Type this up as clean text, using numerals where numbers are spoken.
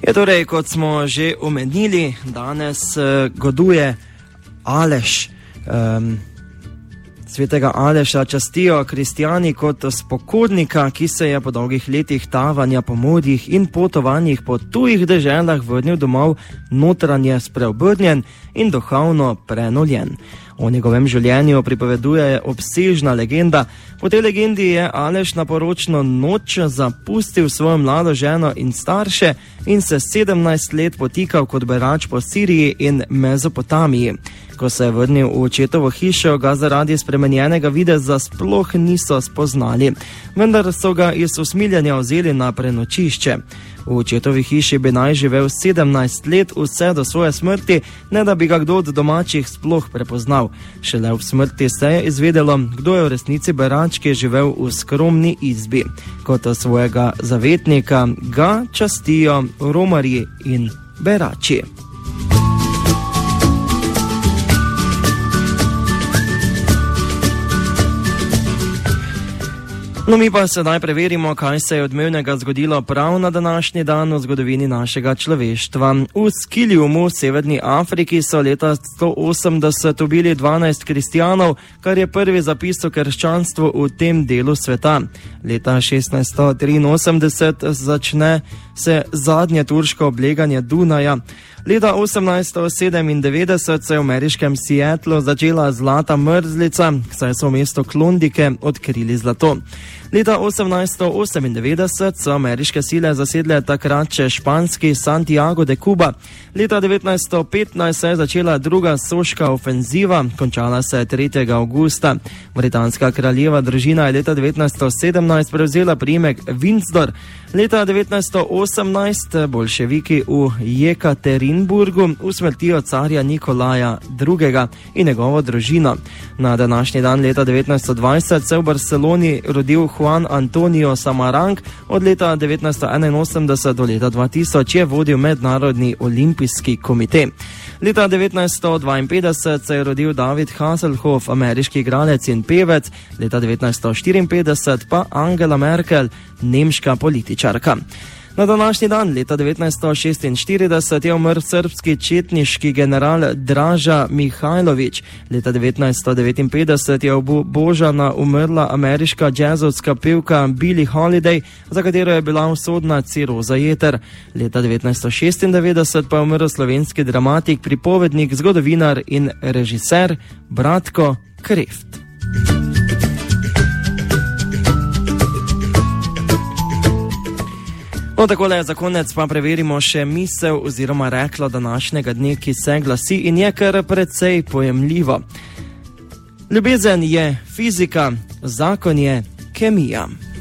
Je torej, kot smo že omenili, danes goduje Aleš. Svetega Aleša častijo kristjani kot spokornika, ki se je po dolgih letih tavanja po morjih in potovanjih po tujih deželah vrnil domov notranje spreobrnjen in duhovno prenovljen. O njegovem življenju pripoveduje obsežna legenda. Po tej legendi je Aleš na poročno noč zapustil svojo mlado ženo in starše in se 17 let potikal kot berač po Siriji in Mezopotamiji. Ko se je vrnil v očetovo hišo, ga zaradi spremenjenega videza sploh niso spoznali, vendar so ga iz usmiljanja vzeli na prenočišče. V očetovi hiši bi naj živel 17 let, vse do svoje smrti, ne da bi ga kdo od domačih sploh prepoznal. Šele v smrti se je izvedelo, kdo je v resnici berač, ki je živel v skromni izbi. Kot svojega zavetnika ga častijo romarji in berači. No, mi pa sedaj preverimo, kaj se je odmevnega zgodilo prav na današnji dan v zgodovini našega človeštva. V Skiliumu, v Severni Afriki, so leta 180 ubili 12 kristjanov, kar je prvi zapis o krščanstvu v tem delu sveta. Leta 1683 začne se zadnje turško obleganje Dunaja. Leta 1897 se je v ameriškem Seattlu začela zlata mrzlica, saj so v mestu Klondike odkrili zlato. Leta 1898 so ameriške sile zasedle takrat še španski Santiago de Cuba. Leta 1915 se je začela druga soška ofenziva, končala se je 3. avgusta. Britanska kraljeva družina je leta 1917 prevzela priimek Windsor. Leta 1918 bolševiki v Jekaterinburgu usmrtijo carja Nikolaja II. In njegovo družino. Na današnji dan leta 1920 se v Barceloni rodil Juan Antonio Samaranch, od leta 1981 do leta 2000 je vodil Mednarodni olimpijski komite. Leta 1952 se je rodil David Hasselhoff, ameriški igralec in pevec, leta 1954 pa Angela Merkel, nemška političarka. Na današnji dan, leta 1946, je umrl srbski četniški general Draža Mihajlović. Leta 1959 je v Božana umrla ameriška džezovska pevka Billie Holiday, za katero je bila usodna ciroza jeter. Leta 1996 pa je umrl slovenski dramatik, pripovednik, zgodovinar in režiser Bratko Kreft. No, takole za konec pa preverimo še misel oziroma reklo današnjega dne, ki se glasi in je kar precej pojemljivo. Ljubezen je fizika, zakon je kemija.